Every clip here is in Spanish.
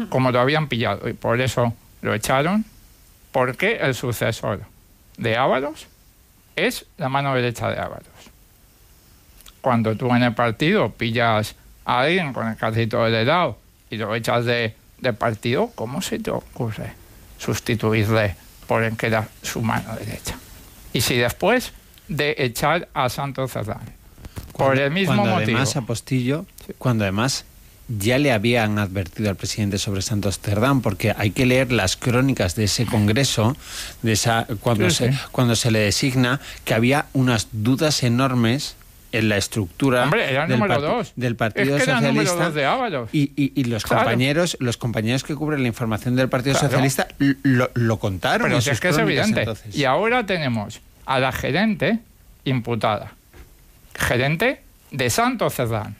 como lo habían pillado, y por eso lo echaron, porque el sucesor de Ábalos es la mano derecha de Ábalos. Cuando tú en el partido pillas a alguien con el carrito heredado y lo echas de partido, ¿cómo se te ocurre sustituirle por el que era su mano derecha? Y si después de echar a Santos Cerdán por el mismo motivo. Además, Apostillo, cuando además ya le habían advertido al presidente sobre Santos Cerdán, porque hay que leer las crónicas de ese congreso, cuando se le designa, que había unas dudas enormes en la estructura del Partido Socialista, de Ábalos. Y los compañeros que cubren la información del Partido Socialista lo contaron. Pero si es que es evidente. Entonces. Y ahora tenemos a la gerente imputada, gerente de Santos Cerdán.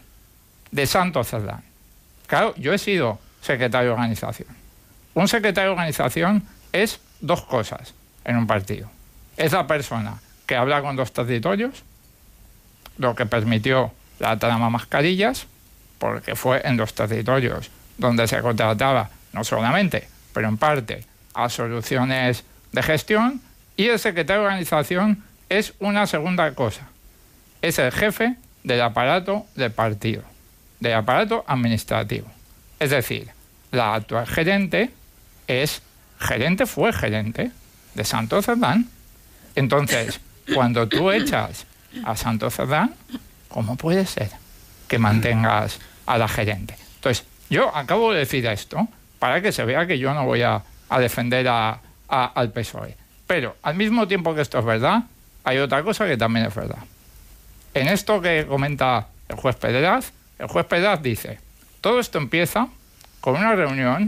Claro, yo he sido secretario de organización. Un secretario de organización es dos cosas en un partido. Es la persona que habla con los territorios, lo que permitió la trama mascarillas, porque fue en los territorios donde se contrataba, no solamente, pero en parte, a soluciones de gestión, y el secretario de organización es una segunda cosa. Es el jefe del aparato del partido, del aparato administrativo. Es decir, la actual gerente fue gerente de Santos Cerdán. Entonces, cuando tú echas a Santos Cerdán, ¿cómo puede ser que mantengas a la gerente? Entonces, yo acabo de decir esto para que se vea que yo no voy a defender al PSOE. Pero, al mismo tiempo que esto es verdad, hay otra cosa que también es verdad. En esto que comenta el juez Pedraz dice, todo esto empieza con una reunión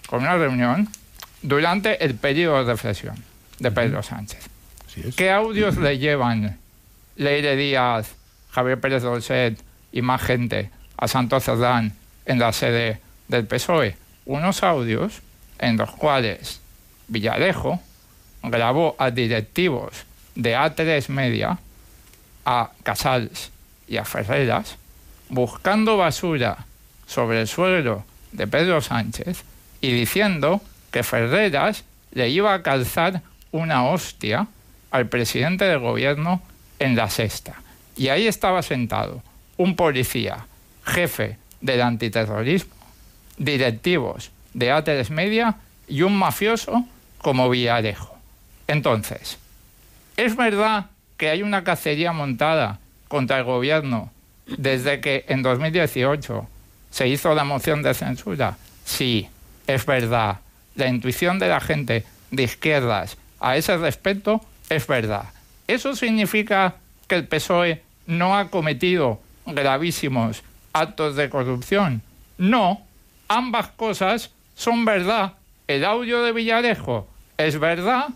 durante el periodo de reflexión de Pedro Sánchez. ¿Qué audios le llevan Leire Díaz, Javier Pérez Dolcet y más gente a Santos Cerdán en la sede del PSOE? Unos audios en los cuales Villarejo grabó a directivos de A3 Media, a Casals y a Ferreras, buscando basura sobre el suelo de Pedro Sánchez y diciendo que Ferreras le iba a calzar una hostia al presidente del gobierno en la Sexta. Y ahí estaba sentado un policía, jefe del antiterrorismo, directivos de A3 Media y un mafioso como Villarejo. Entonces, ¿es verdad que hay una cacería montada contra el gobierno desde que en 2018 se hizo la moción de censura? Sí, es verdad. La intuición de la gente de izquierdas a ese respecto es verdad. ¿Eso significa que el PSOE no ha cometido gravísimos actos de corrupción? No, ambas cosas son verdad. El audio de Villarejo es verdad,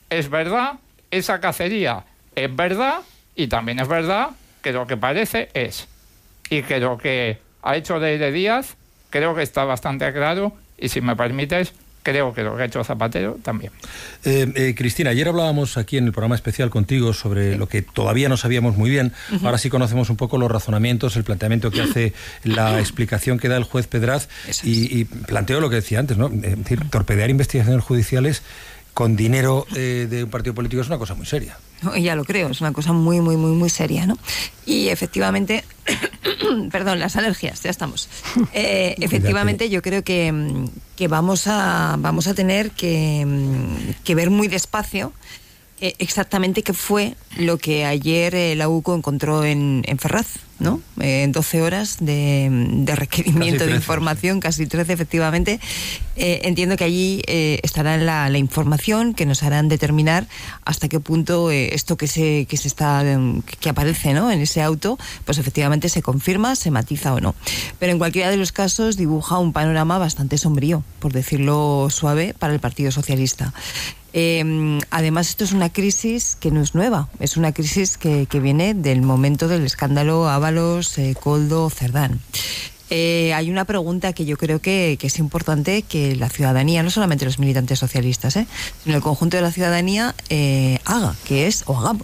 esa cacería es verdad, y también es verdad que lo que parece es, y que lo que ha hecho Leire Díaz creo que está bastante claro, y si me permites, creo que lo que ha hecho Zapatero también. Cristina, ayer hablábamos aquí en el programa especial contigo sobre lo que todavía no sabíamos muy bien. Ahora sí conocemos un poco los razonamientos, el planteamiento que hace, la explicación que da el juez Pedraz, y planteo lo que decía antes, ¿no? Es decir, torpedear investigaciones judiciales con dinero de un partido político es una cosa muy seria. No, ya lo creo, es una cosa muy, muy, muy, muy seria, ¿no? Y efectivamente, perdón, las alergias, ya estamos. Efectivamente, yo creo que vamos a tener que ver muy despacio exactamente qué fue lo que ayer la UCO encontró en Ferraz, ¿no? 12 horas de requerimiento de información, casi 13 efectivamente. Entiendo que allí estará la información que nos harán determinar hasta qué punto esto que aparece, ¿no?, en ese auto, pues efectivamente se confirma, se matiza o no. Pero en cualquiera de los casos dibuja un panorama bastante sombrío, por decirlo suave, para el Partido Socialista. Además, esto es una crisis que no es nueva, es una crisis que viene del momento del escándalo Ábalos, Koldo, Cerdán. Hay una pregunta que yo creo que es importante que la ciudadanía, no solamente los militantes socialistas, sino el conjunto de la ciudadanía haga, que es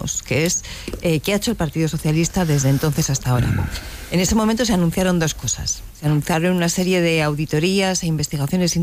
¿qué ha hecho el Partido Socialista desde entonces hasta ahora? En ese momento se anunciaron dos cosas. Se anunciaron una serie de auditorías e investigaciones